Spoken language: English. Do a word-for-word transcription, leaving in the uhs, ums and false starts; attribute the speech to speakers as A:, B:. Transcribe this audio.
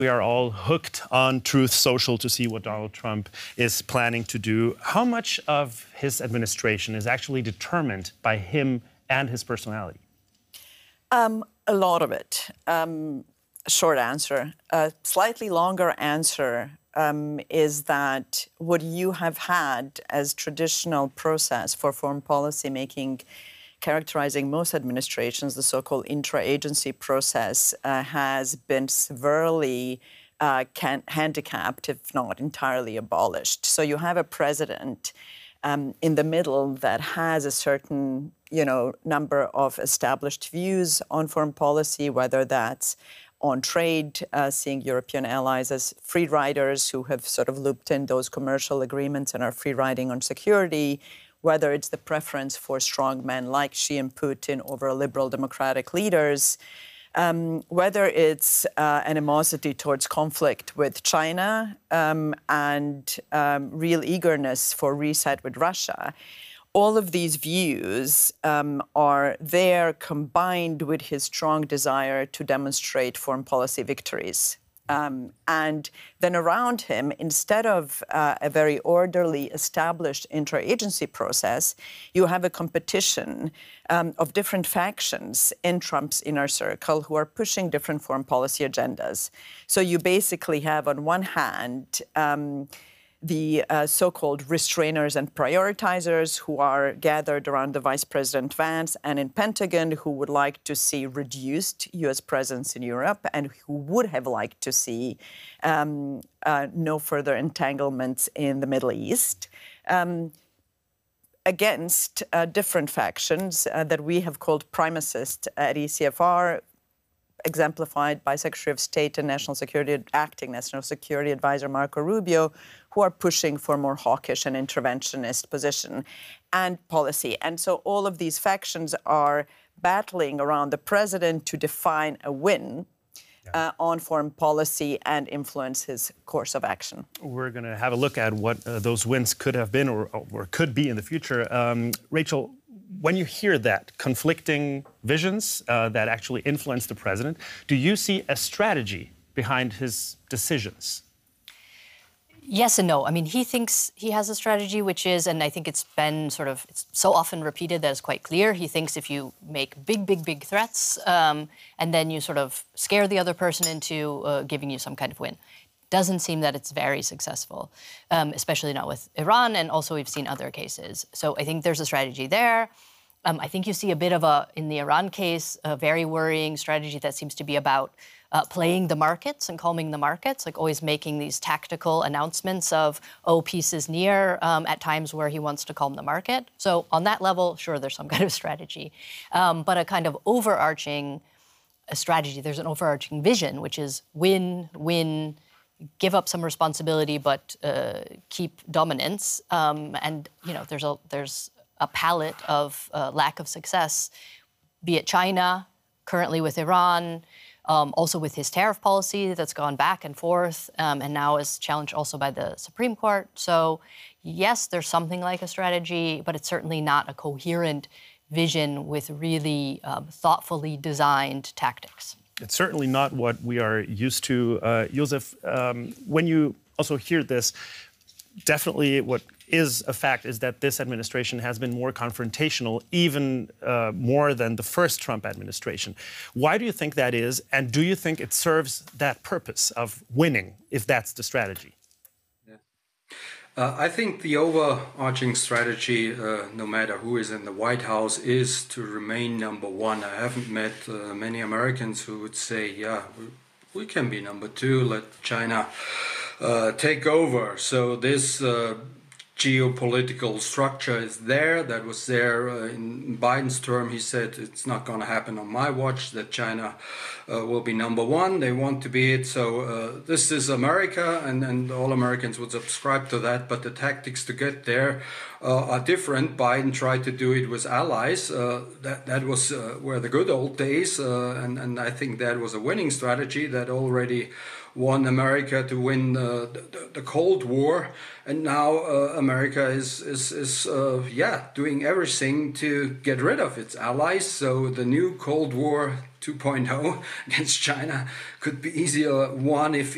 A: We are all hooked on Truth Social to see what Donald Trump is planning to do. How much of his administration is actually determined by him and his personality?
B: Um, a lot of it. Um, short answer. A slightly longer answer um, is that what you have had as traditional process for foreign policy making, characterizing most administrations, the so-called intra-agency process, uh, has been severely uh, can handicapped, if not entirely abolished. So you have a president um, in the middle that has a certain, you know, number of established views on foreign policy, whether that's on trade, uh, seeing European allies as free riders who have sort of looped in those commercial agreements and are free riding on security, whether it's the preference for strong men like Xi and Putin over liberal democratic leaders, um, whether it's uh, animosity towards conflict with China um, and um, real eagerness for reset with Russia. All of these views um, are there combined with his strong desire to demonstrate foreign policy victories. Um, and then around him, instead of uh, a very orderly, established interagency process, you have a competition um, of different factions in Trump's inner circle who are pushing different foreign policy agendas. So you basically have, on one hand, um, the uh, so-called restrainers and prioritizers who are gathered around the Vice President Vance and in Pentagon, who would like to see reduced U S presence in Europe and who would have liked to see um, uh, no further entanglements in the Middle East, um, against uh, different factions uh, that we have called primacist at E C F R, exemplified by Secretary of State and National Security, Acting National Security Advisor Marco Rubio, who are pushing for a more hawkish and interventionist position and policy. And so all of these factions are battling around the president to define a win yeah. uh, on foreign policy and influence his course of action.
A: We're going to have a look at what uh, those wins could have been or, or could be in the future. Um, Rachel, when you hear that, conflicting visions uh, that actually influence the president, do you see a strategy behind his decisions?
C: Yes and no. I mean, he thinks he has a strategy, which is, and I think it's been sort of it's so often repeated that it's quite clear. He thinks if you make big, big, big threats um, and then you sort of scare the other person into uh, giving you some kind of win. Doesn't seem that it's very successful, um, especially not with Iran, and also we've seen other cases. So I think there's a strategy there. Um, I think you see a bit of a, in the Iran case, a very worrying strategy that seems to be about uh, playing the markets and calming the markets, like always making these tactical announcements of, oh, peace is near, um, at times where he wants to calm the market. So on that level, sure, there's some kind of strategy. Um, but a kind of overarching a strategy, there's an overarching vision, which is win, win, give up some responsibility, but uh, keep dominance. Um, and, you know, there's a, there's a palette of uh, lack of success, be it China, currently with Iran, um, also with his tariff policy that's gone back and forth, um, and now is challenged also by the Supreme Court. So, yes, there's something like a strategy, but it's certainly not a coherent vision with really um, thoughtfully designed tactics.
A: It's certainly not what we are used to. Uh, Josef, um, when you also hear this, definitely what is a fact is that this administration has been more confrontational, even uh, more than the first Trump administration. Why do you think that is? And do you think it serves that purpose of winning, if that's the strategy?
D: Yeah. Uh, I think the overarching strategy, uh, no matter who is in the White House, is to remain number one. I haven't met uh, many Americans who would say, yeah, we, we can be number two, let China uh, take over. So this uh, geopolitical structure is there. That was there uh, in Biden's term. He said it's not going to happen on my watch, that China uh, will be number one. They want to be it. So uh, this is America, and, and all Americans would subscribe to that. But the tactics to get there uh, are different. Biden tried to do it with allies. Uh, that, that was uh, were the good old days. Uh, and, and I think that was a winning strategy that already won America to win uh, the, the Cold War, and now uh, America is is, is uh, yeah doing everything to get rid of its allies. So the new Cold War two point oh against China could be easier won if